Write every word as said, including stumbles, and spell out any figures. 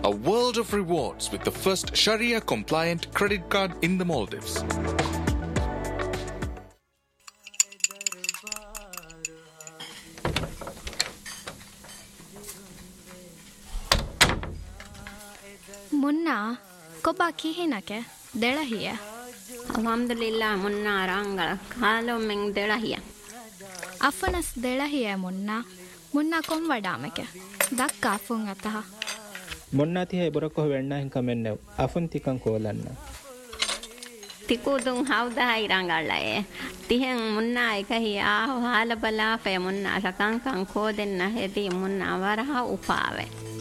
A world of rewards with the first Sharia-compliant credit card in the Maldives. ಮುನ್ನಾ ಕೊಬ್ಬಾ ಕಿಹಿನಕೆ ದೆಳಹಿಯ alhamdulillah munna rangal kalo men delahiya ಅಫನಸ್ ದೆಳಹಿಯ ಮುನ್ನಾ ಮುನ್ನಾ ಕೊಂವಡಾಮಕೆ ದಕ್ಕ ಅಫುನ್ ಅತಹ ಮುನ್ನಾ ತಿಹೆ ಬರಕೊ ವೆಣ್ಣ ಹಿಂಕ ಮೆನ್ನೆ ಅಫುನ್ ತಿಕಂ ಕೋಲನ್ನ tikudun hawda irangalaye tihen munna ekahi ah hala bala fe munna sakan kan kodenna hedi munna waraha upave